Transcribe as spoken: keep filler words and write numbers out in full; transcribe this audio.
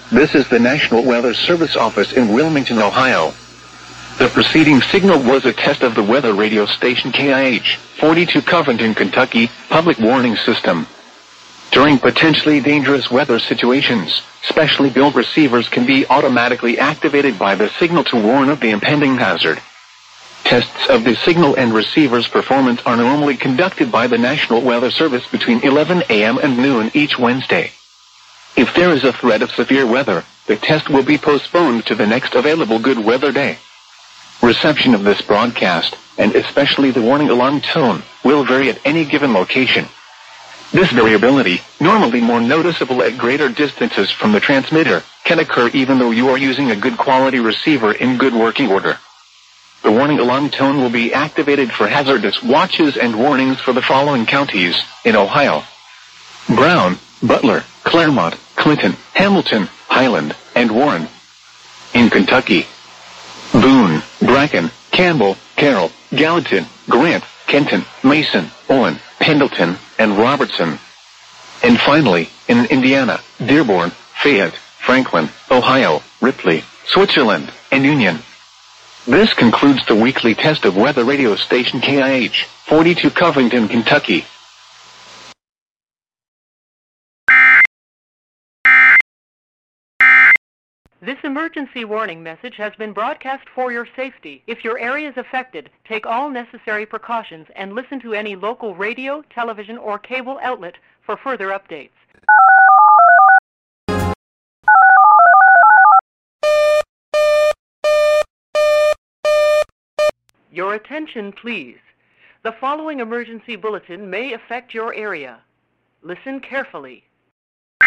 This is the National Weather Service office in Wilmington, Ohio. The preceding signal was a test of the weather radio station K I H forty-two Covington, Kentucky, public warning system. During potentially dangerous weather situations, specially built receivers can be automatically activated by the signal to warn of the impending hazard. Tests of the signal and receiver's performance are normally conducted by the National Weather Service between eleven a m and noon each Wednesday. If there is a threat of severe weather, the test will be postponed to the next available good weather day. Reception of this broadcast, and especially the warning alarm tone, will vary at any given location. This variability, normally more noticeable at greater distances from the transmitter, can occur even though you are using a good quality receiver in good working order. The warning alarm tone will be activated for hazardous watches and warnings for the following counties in Ohio: Brown, Butler, Claremont, Clinton, Hamilton, Highland, and Warren. In Kentucky: Boone, Bracken, Campbell, Carroll, Gallatin, Grant, Kenton, Mason, Owen, Pendleton, and Robertson. And finally, in Indiana: Dearborn, Fayette, Franklin, Ohio, Ripley, Switzerland, and Union. This concludes the weekly test of weather radio station K I H forty-two Covington, Kentucky. This emergency warning message has been broadcast for your safety. If your area is affected, take all necessary precautions and listen to any local radio, television, or cable outlet for further updates. Your attention, please. The following emergency bulletin may affect your area. Listen carefully.